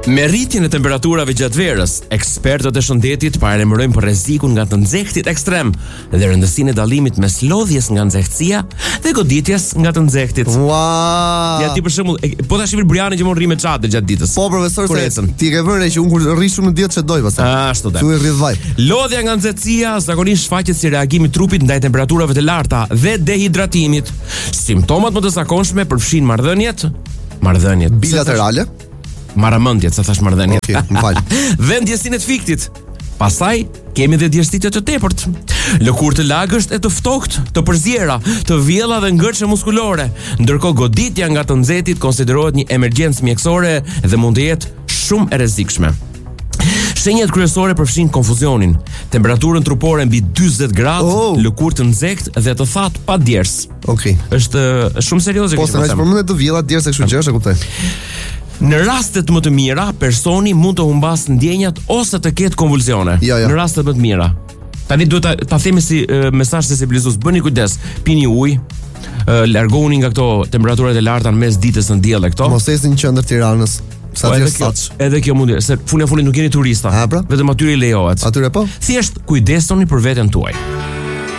Me rritjen e temperaturave gjatë verës, ekspertët e shëndetit paralajmërojnë për rrezikun nga të nxehtit ekstrem dhe rëndësinë e dallimit mes lodhjes nga nxehtësia dhe goditjes nga të nxehtit. Wow. Ja ti për shembull, po tash i Briani që mund rri me çadë gjatë ditës. Po profesor, se ti ke vënë që unë kur rri shumë në ditë ç'doj pastaj. Ashtu da. Tu e rridh vaj. Lodhja nga nxehtësia zakonisht shfaqet si reagim i trupit ndaj temperaturave të larta dhe dehidratimit. Simptomat më të zakonshme përfshin marrëdhëniet bilaterale. Marramendjet, sa thash marrëdhënie. Okej, m'fal. Dhe ndjesinë e fiktit. Pastaj kemi dhe djersitje të tepërt. Lëkurë të lagësht e të ftohtë, të përzjera, të vjella dhe ngërçe muskulore, ndërkohë goditja nga të nxehtit konsiderohet një emergjencë mjekësore dhe mund të jetë shumë e rrezikshme. Shenjat kryesore përfshin konfuzionin, temperaturën trupore mbi 40 gradë, lëkurë të nxehtë dhe të thatë pa djers. Okej. Është shumë serioze kjo. Po sa përmendet të vjella djers e kështu gjëra, e kuptoj. Në rastet më të mira, personi mund të humbas ndjenjat ose të ketë konvulsione. Ja. Në rastet më të mira. Tani duhet ta themi si mesazh sensibilizues, bëni kujdes, pini ujë, largohuni nga këto temperaturat e larta në mes ditës në diell e këto. Mos esni në qendër Tiranës. Sa edhe kjo mundi, se funi nuk jeni turista. Vetëm atyre i lejohet. Atyre po. Thjesht kujdesoni për veten tuaj.